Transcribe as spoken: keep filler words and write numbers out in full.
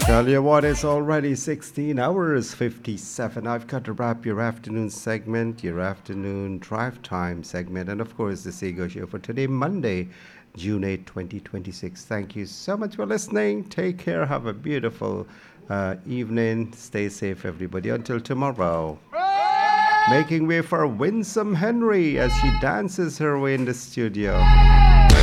Tell you what, it's already sixteen hours fifty-seven. I've got to wrap your afternoon segment, your afternoon drive time segment, and of course the Seago Show for today, Monday, June eighth, twenty twenty-six. Thank you so much for listening. Take care. Have a beautiful uh, evening. Stay safe, everybody. Until tomorrow. Making way for Winsome Henry as she dances her way in the studio.